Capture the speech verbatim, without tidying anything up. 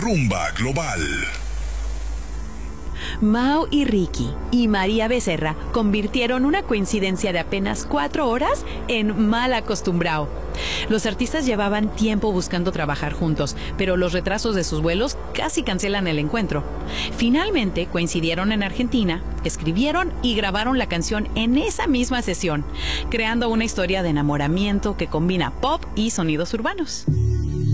Rumba Global. Mau y Ricky y María Becerra convirtieron una coincidencia de apenas cuatro horas en mal acostumbrado. Los artistas llevaban tiempo buscando trabajar juntos, pero los retrasos de sus vuelos casi cancelan el encuentro. Finalmente coincidieron en Argentina, escribieron y grabaron la canción en esa misma sesión, creando una historia de enamoramiento que combina pop y sonidos urbanos.